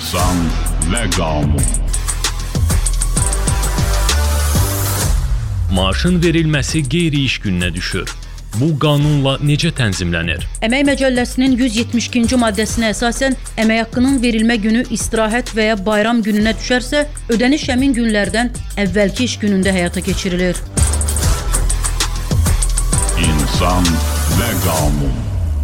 İnsan və qanun. Maaşın verilməsi qeyri-iş gününə düşür. Bu qanunla necə tənzimlənir? Əmək Məcəlləsinin 172-ci maddəsinə əsasən əmək haqqının verilmə günü istirahət və ya bayram gününə düşərsə, ödəniş həmin günlərdən əvvəlki iş günündə həyata keçirilir. İnsan və qanun.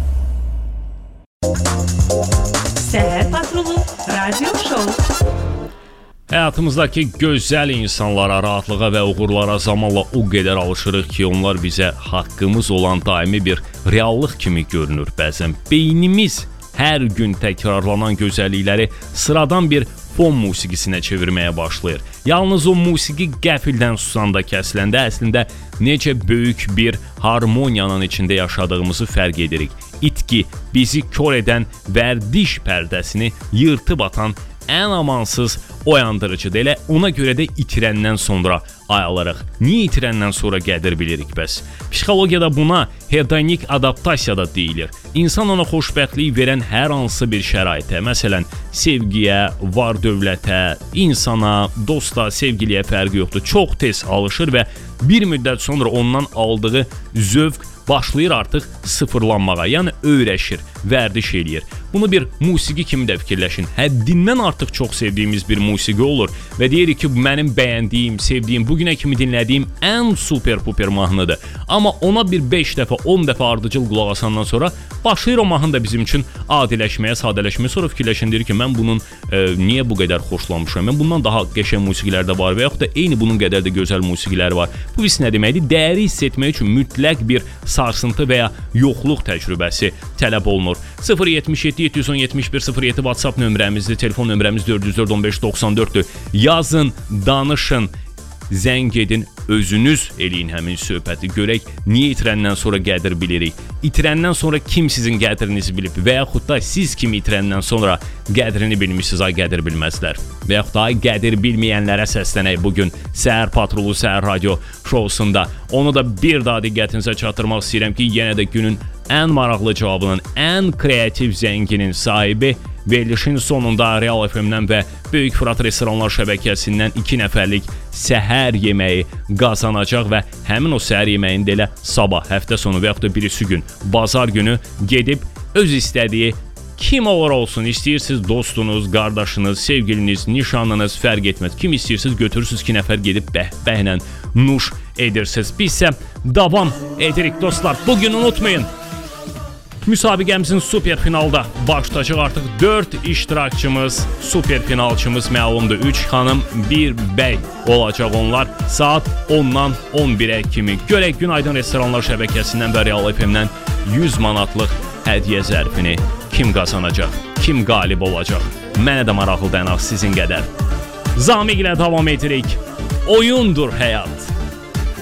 Səhər patrulu radio show. Həyatımızdakı gözəl insanlara, rahatlığa və uğurlara zamanla o qədər alışırıq ki, onlar bizə haqqımız olan daimi bir reallıq kimi görünür bəzən. Beynimiz hər gün təkrarlanan gözəllikləri sıradan bir fon musiqisinə çevirməyə başlayır. Yalnız o musiqi qəfildən susanda, kəsiləndə əslində necə böyük bir harmoniyanın içində yaşadığımızı fərq edirik. İtki bizi kör edən vərdiş pərdəsini yırtıb atan ən amansız oyandırıcıdır. Elə ona görə də itirəndən sonra ayalırıq. Niyə itirəndən sonra qədir bilirik bəs? Psixologiyada buna hedonik adaptasiya da deyilir. İnsan ona xoşbəxtlik verən hər hansı bir şəraitə, məsələn, sevgiyə, var-dövlətə, insana, dosta, sevgiliyə fərqi yoxdur. Çox tez alışır və bir müddət sonra ondan aldığı zövq başlayır artıq sıfırlanmağa, yəni öyrəşir, vərdiş eləyir. Bunu bir musiqi kimi də fikirləşin. Həddindən artıq çox sevdiyimiz bir musiqi olur və deyirik ki, mənim bəyəndiyim, sevdiyim, bugünə kimi dinlədiyim ən super-puper mahnıdır. Amma ona bir 5 dəfə, 10 dəfə ardıcıl qulaq asandan sonra başlayır o mahnı da bizim üçün adiləşməyə, sadələşməyə. Sonra fikirləşin, deyir ki, mən bunun niyə bu qədər xoşlanmışam? Mən bundan daha qəşəng musiqilər də var və yaxud da eyni bunun qədər də gözəl musiqilər var. Bu hiss nə deməkdir? Dəyəri hiss etmək üçün mütləq bir sarsıntı və ya yoxluq təcrübəsi tələb olunur. 077-717-107 WhatsApp nömrəmizdir, telefon nömrəmiz 404-15-94-dür. Yazın, danışın, zəng edin, özünüz eləyin həmin söhbəti. Görək, niyə itirəndən sonra qədir bilirik? İtirəndən sonra kim sizin qədrinizi bilib və yaxud da siz kimi itirəndən sonra qədrini bilmişsiniz, ay qədir bilməzlər. Və yaxud da ay qədir bilməyənlərə səslənək bugün Səhər Patrulu, Səhər Radio şousunda. Onu da bir daha diqqətinizə çatdırmaq istəyirəm ki, yenə də günün ən maraqlı cavabının, ən kreativ zənginin sahibi verilişin sonunda Real FM-dən və Böyük Fırat Restoranlar şəbəkəsindən 2 nəfərlik səhər yeməyi qazanacaq və həmin o səhər yeməyində elə sabah, həftə sonu və yaxud da birisi gün, bazar günü gedib öz istədiyi kim olur olsun, istəyirsiniz dostunuz, qardaşınız, sevgiliniz, nişanlınız, fərq etməz. Kim istəyirsiniz götürürsünüz 2 nəfər gedib bəhbəhlə nuş edirsiniz. Biz isə davam edirik dostlar. Bugün unutmayın. Müsabiqəmizin super finalda başlayacaq artıq 4 iştirakçımız, super finalçımız məlumdur. 3 xanım, 1 bəy olacaq onlar. Saat 10-dan 11-ə kimi. Görək Günaydın Restoranlar şəbəkəsindən və Real FM-dən 100 manatlıq hədiyyə zərfini kim qazanacaq, kim qalib olacaq? Mənə də maraqlıdır ən az sizin qədər. Zamiq ilə davam edirik. Oyundur həyat.